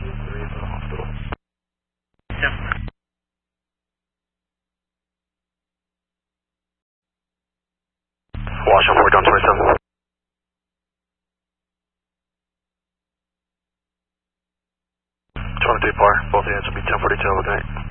3 for the hospital. Yep. Washington 4 down 27. Par, both hands will be 1042 overnight.